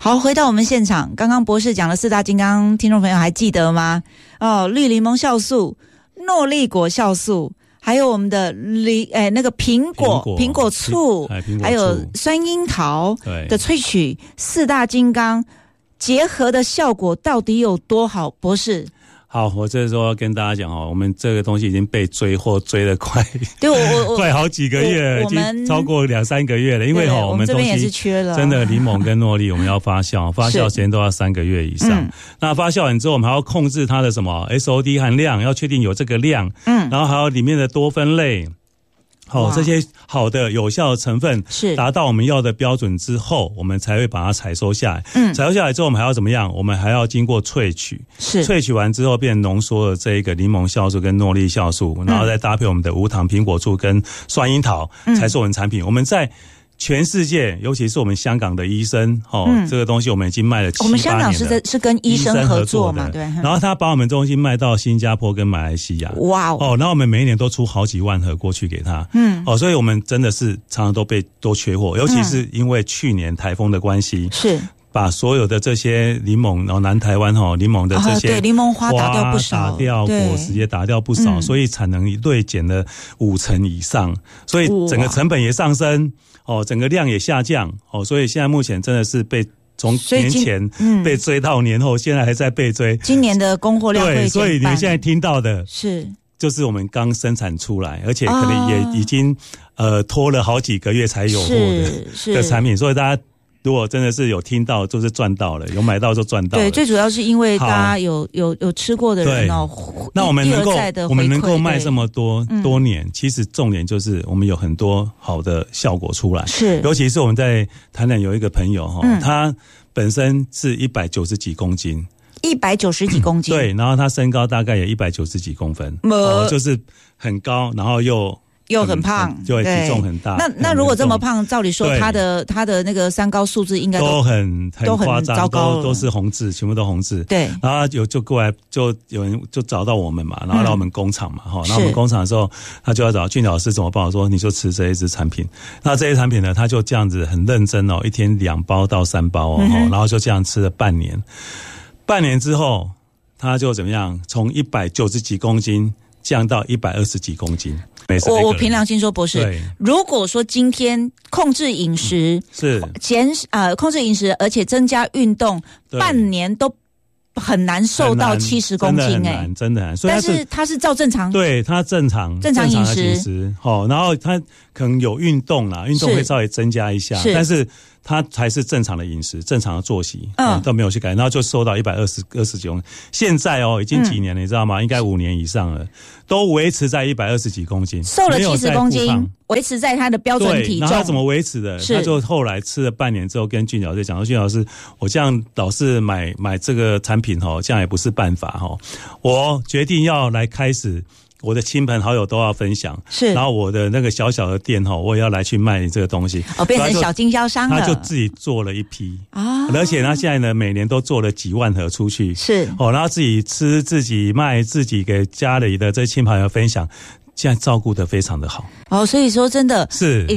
好，回到我们现场，刚刚博士讲的4大金刚，听众朋友还记得吗？绿柠檬酵素、诺丽果酵素，还有我们的那个苹果醋，还有酸樱桃的萃取，4大金刚结合的效果到底有多好？博士。 好，我这时候要跟大家讲我们这个东西已经被追货追了快快好几个月了，已经超过2-3个月了。因为我们东西也是缺了，真的柠檬跟诺丽我们要发酵，发酵时间都要3个月以上。那发酵完之后，我们还要控制它的什么 SOD 含量，要确定有这个量，然后还有里面的多酚类。这些好的有效的成分是达到我们要的标准之后，我们才会把它采收下来。采收下来之后，我们还要怎么样？我们还要经过萃取，萃取完之后变浓缩的这一个柠檬酵素跟诺丽酵素，然后再搭配我们的无糖苹果醋跟酸樱桃，才是我们产品。我们在全世界，尤其是我们香港的医生，这个东西我们已经卖了7-8年了。我们香港是跟医生合作嘛，对。 然后他把我们东西卖到新加坡跟马来西亚，哇哦！然后我们每一年都出好几万盒过去给他，所以我们真的是常常都缺货，尤其是因为去年台风的关系，是。把所有的这些柠檬，然后南台湾柠檬的这些对柠檬花打掉不少， 打掉果实也打掉不少，所以产能锐减了50%以上，所以整个成本也上升，整个量也下降，所以现在目前真的是被从年前被追到年后，现在还在被追。 今年的供货量会减半， 对，所以你们现在听到的是就是我们刚生产出来，而且可能也已经拖了好几个月才有货的产品，所以大家。如果真的是有听到，就是赚到了；有买到就赚到了。 对，最主要是因为大家有吃过的人那我们能够卖这么多年，其实重点就是我们有很多好的效果出来。是，尤其是我们在台南有一个朋友他本身是190几公斤 ，190几公斤， 对，然后他身高大概也190几公分，就是很高，然后又很胖， 对，体重很大。 那如果这么胖，照理说他的那个三高数字应该都很夸张， 糟糕， 都是红字，全部都红字。 对， 然后就过来，就有人就找到我们嘛，然后到我们工厂嘛，然后我们工厂的时候，他就要找俊老师怎么办？我说你就吃这一支产品。那这些产品呢，他就这样子很认真一天2包到3包然后就这样吃了半年。半年之后，他就怎么样？从190几公斤降到120几公斤。 我凭良心说，博士，如果说今天控制饮食控制饮食，而且增加运动，半年都很难瘦到70公斤， 真的很难。 但是他是照正常， 对他正常饮食，然后他可能有运动啦，运动会稍微增加一下，但是他还是正常的饮食，正常的作息，都没有去改，然后就瘦到120几公斤。现在已经几年了，你知道吗？应该5年以上了，都维持在120几公斤， 瘦了70公斤，维持在他的标准体重。 然后他怎么维持的？他就后来吃了半年之后，跟俊老师讲说：“俊老师，我这样老是买这个产品这样也不是办法我决定要来开始。”我的亲朋好友都要分享，然后我的那个小小的店我也要来去卖这个东西， 变成小经销商了。 他就自己做了一批而且他现在呢，每年都做了几万盒出去，然后自己吃、自己卖、自己给家里的这些亲朋好友分享。现在照顾得非常的好所以说真的是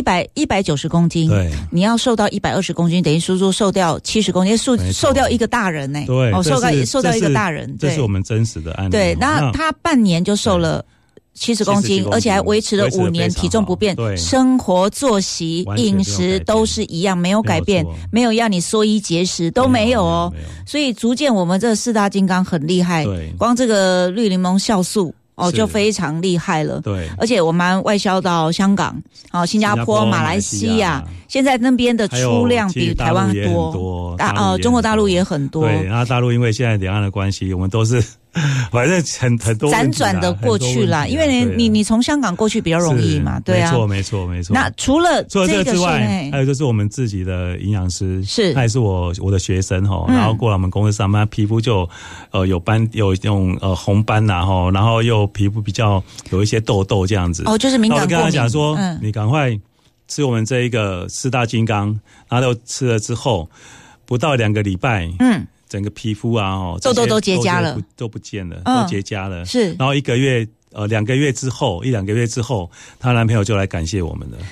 190公斤，对，你要瘦到120公斤，等于说瘦掉70公斤，瘦掉一个大人呢。 对， 瘦掉一个大人， 这是我们真实的案例。 对，那他半年就瘦了70公斤，而且还维持了5年，体重不变，生活作息、饮食都是一样，没有改变，没有要你缩衣节食，都没有所以逐渐我们这4大金刚很厉害，光这个绿柠檬酵素。就非常厉害了。对，而且我们外销到香港、新加坡、马来西亚，现在那边的出量比台湾多。中国大陆也很多。 对，然后大陆因为现在两岸的关系，我们都是反正很多辗转的过去啦，因为你从香港过去比较容易嘛，对啊， 没错。那除了这个之外，还有就是我们自己的营养师，他也是我的学生然后过来我们公司上班，皮肤就有那种红斑然后又皮肤比较有一些痘痘这样子。 就是敏感过敏。 我跟他讲说，你赶快吃我们这一个4大金刚，然后吃了之后，不到2个礼拜，整个皮肤痘痘都结痂了， 都不见了，都结痂了。是，然后1-2个月之后，她男朋友就来感谢我们了。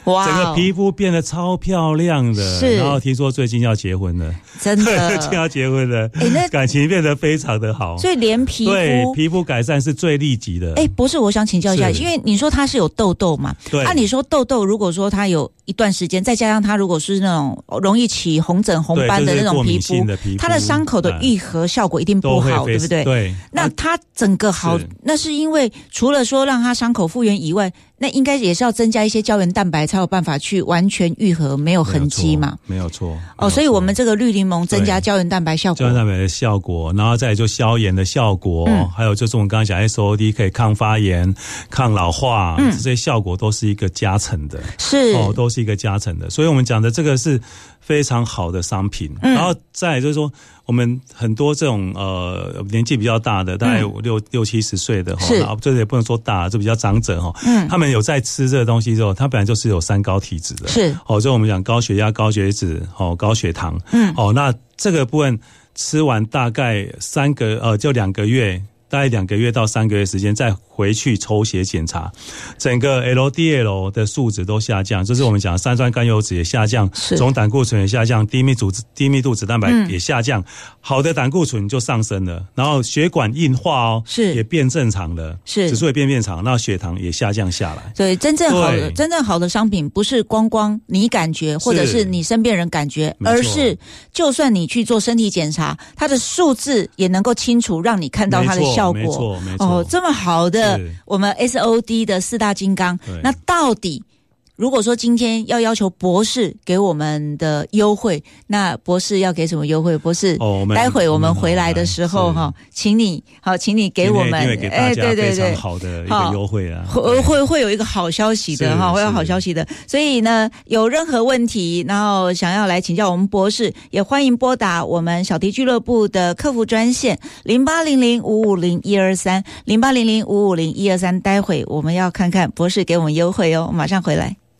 哇， 整个皮肤变得超漂亮的， 是。 然后听说最近要结婚了， 真的， 最近要结婚了，那感情变得非常的好， 所以连皮肤改善是最立即的。 博士，我想请教一下，因为你说他是有痘痘嘛？ 对。 按理说痘痘，如果说他有一段时间，再加上他如果是那种容易起红疹红斑的那种皮肤，他的伤口的愈合效果一定不好，对不对？ 对。 那他整个好，那是因为除了说让他伤口复原以外，那应该也是要增加一些胶原蛋白，才有办法去完全愈合，没有痕迹嘛？ 没有错。 所以我们这个绿柠檬增加胶原蛋白效果， 胶原蛋白的效果，然后再来就消炎的效果，还有就是我们刚刚讲 SOD 可以抗发炎、抗老化，这些效果都是一个加成的， 是都是一个加成的。所以我们讲的这个是非常好的商品，然后再来就是说，我们很多这种年纪比较大的，大概六70岁的，然后这也不能说大，就比较长者他们有在吃这个东西之后，他本来就是有三高体质的， 是就我们讲高血压、高血脂、高血糖，那这个部分吃完大概就2个月。大概2个月到3个月时间，再回去抽血检查，整个 LDL 的数值都下降，就是我们讲三酸甘油酯也下降，总胆固醇也下降，低密度脂蛋白也下降，好的胆固醇就上升了，然后血管硬化也变正常了，指数也变长，那血糖也下降下来。 对，真正好的商品不是光你感觉，或者是你身边人感觉，而是就算你去做身体检查，它的数字也能够清楚让你看到它的效果。 没错， 这么好的我们 SOD 的4大金刚，那到底如果说今天要求博士给我们的优惠，那博士要给什么优惠？博士，待会我们回来的时候请你给我们， 给大家非常好的一个优惠啊， 会有一个好消息的会有好消息的。所以呢，有任何问题，然后想要来请教我们博士，也欢迎拨打我们小迪俱乐部的客服专线0800550123，0800550123。待会我们要看看博士给我们优惠马上回来。